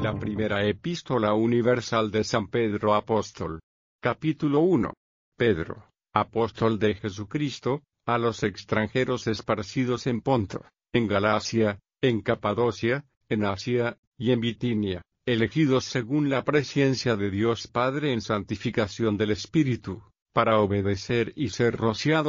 la primera epístola universal de San Pedro Apóstol. Capítulo 1. Pedro, apóstol de Jesucristo, a los extranjeros esparcidos en Ponto, en Galacia, en Capadocia, en Asia, y en Bitinia, elegidos según la presciencia de Dios Padre en santificación del Espíritu, para obedecer y ser rociados